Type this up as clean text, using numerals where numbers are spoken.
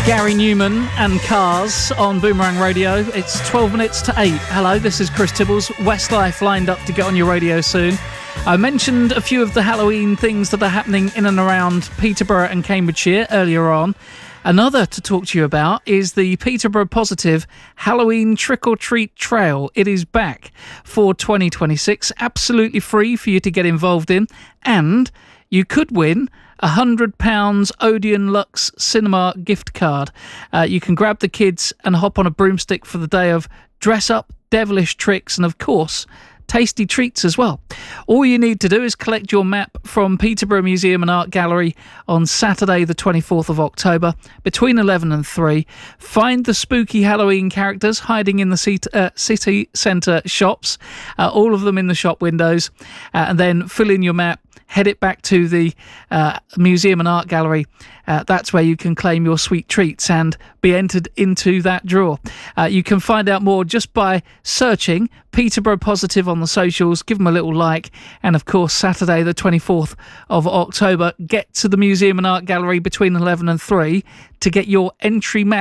Gary Newman and Cars on Boomerang Radio. It's 12 minutes to 8. Hello, this is Chris Tibbles. Westlife lined up to get on your radio soon. I mentioned a few of the Halloween things that are happening in and around Peterborough and Cambridgeshire earlier on. Another to talk to you about is the Peterborough Positive Halloween Trick or Treat Trail. It is back for 2026, absolutely free for you to get involved in, and you could win £100 Odeon Lux Cinema gift card. You can grab the kids and hop on a broomstick for the day of dress up, devilish tricks, and of course, tasty treats as well. All you need to do is collect your map from Peterborough Museum and Art Gallery on Saturday the 24th of October between 11 and 3. Find the spooky Halloween characters hiding in the city centre shops, all of them in the shop windows, and then fill in your map. Head it back to the Museum and Art Gallery. That's where you can claim your sweet treats and be entered into that draw. You can find out more just by searching Peterborough Positive on the socials. Give them a little like. And of course, Saturday the 24th of October, get to the Museum and Art Gallery between 11 and 3 to get your entry map.